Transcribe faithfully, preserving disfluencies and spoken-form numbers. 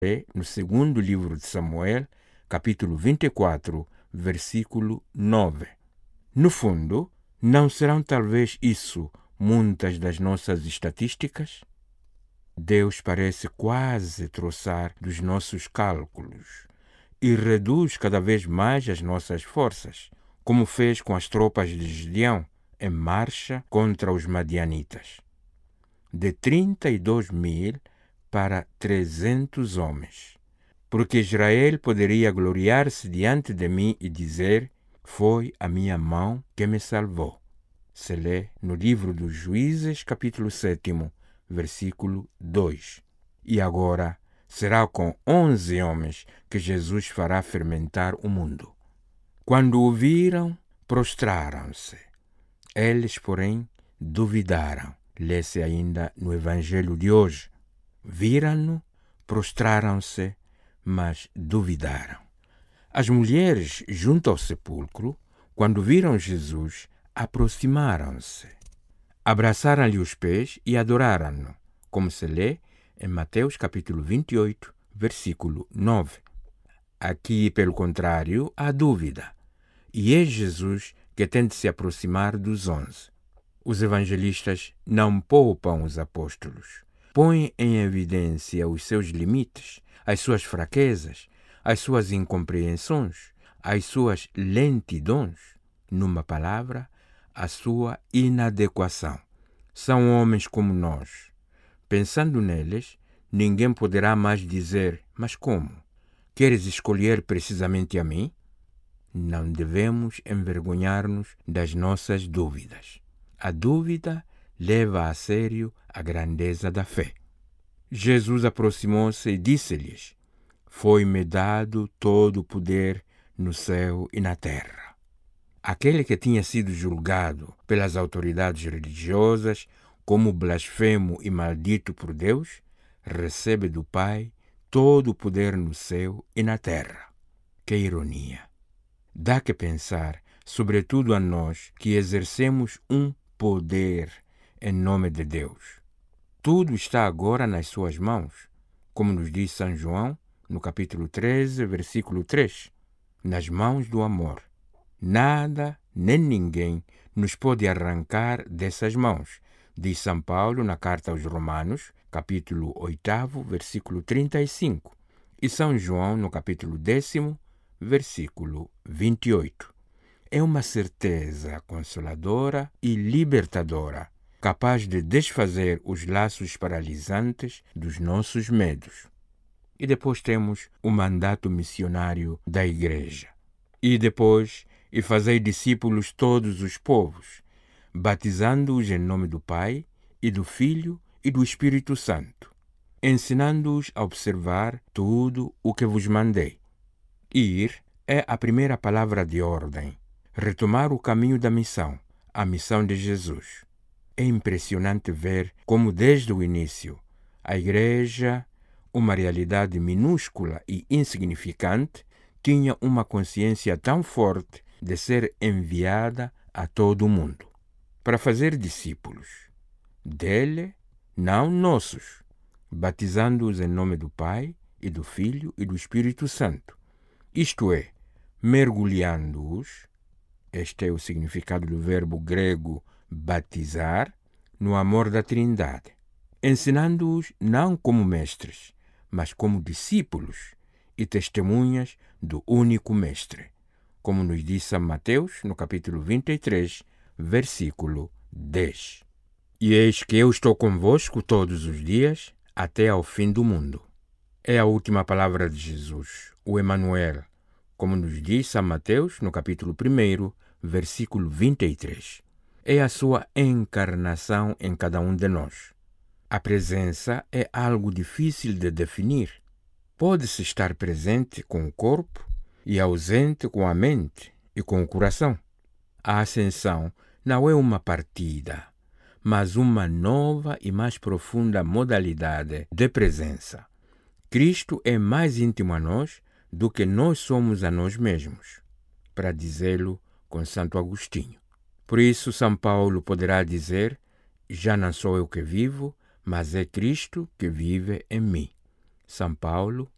É no segundo livro de Samuel, capítulo vinte e quatro, versículo nove. No fundo, não serão talvez isso muitas das nossas estatísticas? Deus parece quase troçar dos nossos cálculos e reduz cada vez mais as nossas forças, como fez com as tropas de Gideão em marcha contra os madianitas. De trinta e dois mil para trezentos homens, porque Israel poderia gloriar-se diante de mim e dizer: foi a minha mão que me salvou. Se lê no livro dos Juízes, capítulo sete, versículo dois. E agora será com onze homens que Jesus fará fermentar o mundo. Quando o viram, prostraram-se. Eles, porém, duvidaram. Lê-se ainda no Evangelho de hoje. Viram-no, prostraram-se, mas duvidaram. As mulheres junto ao sepulcro, quando viram Jesus, aproximaram-se. Abraçaram-lhe os pés e adoraram-no, como se lê em Mateus capítulo vinte e oito, versículo nove. Aqui, pelo contrário, há dúvida. E é Jesus que tem de se aproximar dos onze. Os evangelistas não poupam os apóstolos. Põem em evidência os seus limites, as suas fraquezas, as suas incompreensões, as suas lentidões. Numa palavra, a sua inadequação. São homens como nós. Pensando neles, ninguém poderá mais dizer: mas como? Queres escolher precisamente a mim? Não devemos envergonhar-nos das nossas dúvidas. A dúvida leva a sério a grandeza da fé. Jesus aproximou-se e disse-lhes: foi-me dado todo o poder no céu e na terra. Aquele que tinha sido julgado pelas autoridades religiosas como blasfemo e maldito por Deus, recebe do Pai todo o poder no céu e na terra. Que ironia! Dá que pensar, sobretudo a nós que exercemos um poder em nome de Deus. Tudo está agora nas suas mãos, como nos diz São João, no capítulo treze, versículo três, nas mãos do amor. Nada nem ninguém nos pode arrancar dessas mãos, diz São Paulo na carta aos Romanos, capítulo oito, versículo trinta e cinco, e São João no capítulo décimo, versículo vinte e oito. É uma certeza consoladora e libertadora, capaz de desfazer os laços paralisantes dos nossos medos. E depois temos o mandato missionário da Igreja. E depois, e fazei discípulos todos os povos, batizando-os em nome do Pai, e do Filho, e do Espírito Santo, ensinando-os a observar tudo o que vos mandei. Ir é a primeira palavra de ordem. Retomar o caminho da missão, a missão de Jesus. É impressionante ver como, desde o início, a Igreja, uma realidade minúscula e insignificante, tinha uma consciência tão forte de ser enviada a todo o mundo, para fazer discípulos dele, não nossos, batizando-os em nome do Pai, e do Filho, e do Espírito Santo. Isto é, mergulhando-os, este é o significado do verbo grego batizar, no amor da Trindade, ensinando-os não como mestres, mas como discípulos e testemunhas do único Mestre, como nos diz São Mateus, no capítulo vinte e três, versículo dez. E eis que eu estou convosco todos os dias, até ao fim do mundo. É a última palavra de Jesus, o Emanuel, como nos diz São Mateus, no capítulo um, versículo vinte e três. É a sua encarnação em cada um de nós. A presença é algo difícil de definir. Pode-se estar presente com o corpo e ausente com a mente e com o coração. A ascensão não é uma partida, mas uma nova e mais profunda modalidade de presença. Cristo é mais íntimo a nós do que nós somos a nós mesmos, para dizê-lo com Santo Agostinho. Por isso, São Paulo poderá dizer: já não sou eu que vivo, mas é Cristo que vive em mim. São Paulo,